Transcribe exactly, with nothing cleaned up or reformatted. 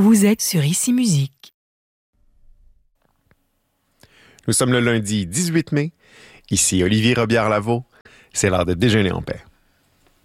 Vous êtes sur Ici Musique. Nous sommes le lundi dix-huit mai. Ici Olivier Robillard-Lavaux. C'est l'heure de déjeuner en paix.